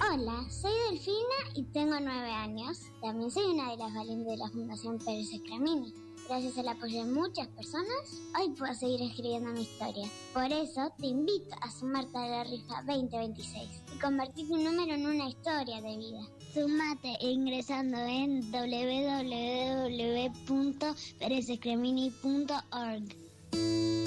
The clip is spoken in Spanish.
Hola, soy Delfina y tengo 9 años. También soy una de las valientes de la Fundación Pérez Escramini. Gracias al apoyo de muchas personas, hoy puedo seguir escribiendo mi historia. Por eso te invito a sumarte a la rifa 2026 y convertir tu número en una historia de vida. Sumate ingresando en www.perezescramini.org.